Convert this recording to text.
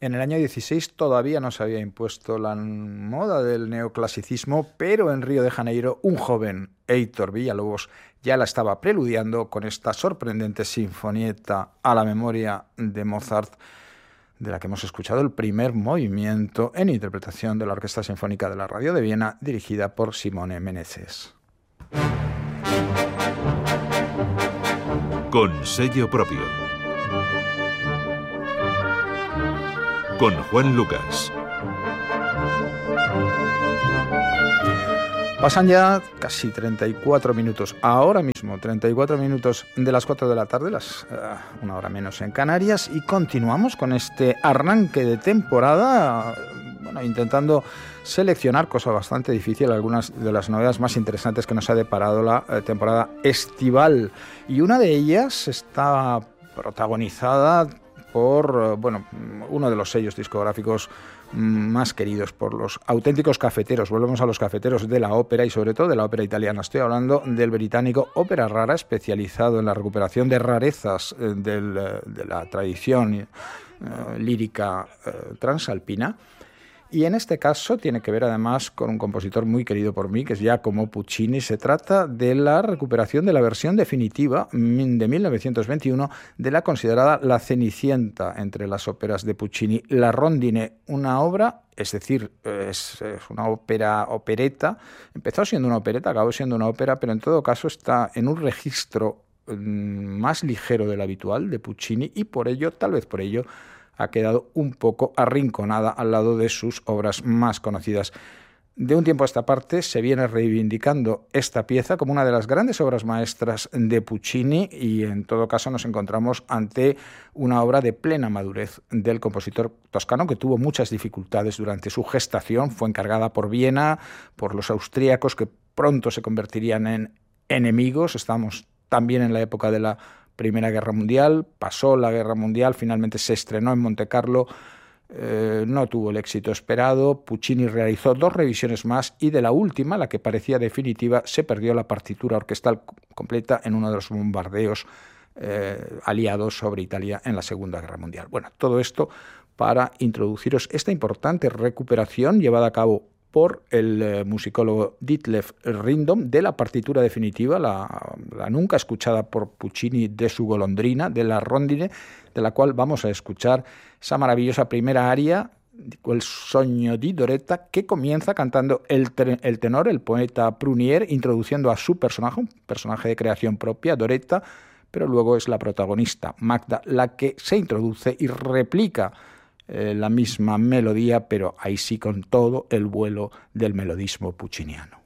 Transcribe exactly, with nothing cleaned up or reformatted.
En el año dieciséis todavía no se había impuesto la moda del neoclasicismo, pero en Río de Janeiro un joven, Heitor Villa-Lobos, ya la estaba preludiando con esta sorprendente sinfonieta a la memoria de Mozart, de la que hemos escuchado el primer movimiento en interpretación de la Orquesta Sinfónica de la Radio de Viena, dirigida por Simone Meneses. Con sello propio. Con Juan Lucas. Pasan ya casi treinta y cuatro minutos, ahora mismo treinta y cuatro minutos de las cuatro de la tarde, las, uh, una hora menos en Canarias, y continuamos con este arranque de temporada, bueno, intentando seleccionar, cosa bastante difícil, algunas de las novedades más interesantes que nos ha deparado la eh, temporada estival. Y una de ellas está protagonizada por, bueno, uno de los sellos discográficos más queridos por los auténticos cafeteros. Volvemos a los cafeteros de la ópera y sobre todo de la ópera italiana. Estoy hablando del británico Ópera Rara, especializado en la recuperación de rarezas eh, del, de la tradición eh, lírica eh, transalpina. Y en este caso tiene que ver además con un compositor muy querido por mí, que es Giacomo Puccini. Se trata de la recuperación de la versión definitiva de mil novecientos veintiuno de la considerada La Cenicienta entre las óperas de Puccini. La Rondine, una obra, es decir, es, es una ópera opereta. Empezó siendo una opereta, acabó siendo una ópera, pero en todo caso está en un registro más ligero del habitual de Puccini y por ello, tal vez por ello, ha quedado un poco arrinconada al lado de sus obras más conocidas. De un tiempo a esta parte se viene reivindicando esta pieza como una de las grandes obras maestras de Puccini y en todo caso nos encontramos ante una obra de plena madurez del compositor toscano, que tuvo muchas dificultades durante su gestación. Fue encargada por Viena, por los austríacos, que pronto se convertirían en enemigos. Estamos también en la época de la Primera Guerra Mundial, pasó la Guerra Mundial, finalmente se estrenó en Montecarlo, eh, no tuvo el éxito esperado. Puccini realizó dos revisiones más y de la última, la que parecía definitiva, se perdió la partitura orquestal completa en uno de los bombardeos eh, aliados sobre Italia en la Segunda Guerra Mundial. Bueno, todo esto para introduciros esta importante recuperación llevada a cabo por el eh, musicólogo Ditlev Rindom de la partitura definitiva, la, la nunca escuchada por Puccini de su golondrina, de la Rondine, de la cual vamos a escuchar esa maravillosa primera aria, El sogno di Doretta, que comienza cantando el, el tenor, el poeta Prunier, introduciendo a su personaje, un personaje de creación propia, Doretta, pero luego es la protagonista, Magda, la que se introduce y replica Eh, la misma melodía, pero ahí sí con todo el vuelo del melodismo pucciniano.